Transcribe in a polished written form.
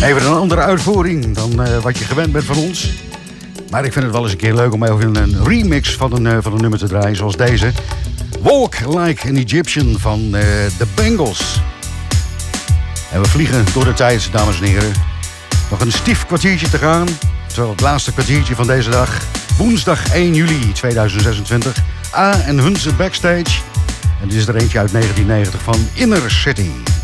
Even een andere uitvoering dan wat je gewend bent van ons. Maar ik vind het wel eens een keer leuk om even een remix van een nummer te draaien, zoals deze. Walk Like an Egyptian van The Bangles. En we vliegen door de tijd, dames en heren. Nog een stief kwartiertje te gaan. Terwijl het laatste kwartiertje van deze dag. Woensdag 1 juli 2026. A en Hunze Backstage. En dit is er eentje uit 1990 van Inner City.